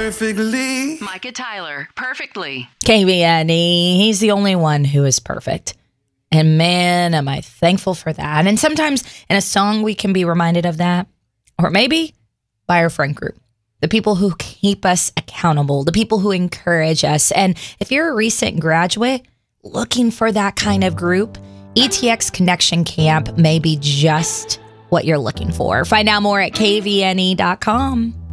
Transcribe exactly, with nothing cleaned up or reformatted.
perfectly. Micah Tyler, perfectly. K V N E, he's the only one who is perfect. And man, am I thankful for that. And sometimes in a song, we can be reminded of that. Or maybe by our friend group, the people who keep us accountable, the people who encourage us. And if you're a recent graduate looking for that kind of group, E T X Connection Camp may be just what you're looking for. Find out more at K V N E dot com.